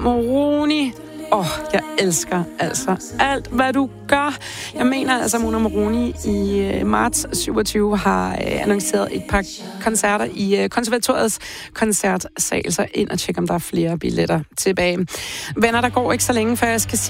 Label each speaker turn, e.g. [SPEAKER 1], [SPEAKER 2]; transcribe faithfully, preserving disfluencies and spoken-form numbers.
[SPEAKER 1] Moroni. Åh, oh, jeg elsker altså alt, hvad du gør. Jeg mener altså, Mona Moroni i øh, marts syvogtyve har øh, annonceret et par koncerter i øh, konservatoriets koncertsal. Så ind og tjek, om der er flere billetter tilbage. Venner, der går ikke så længe, før jeg skal sige,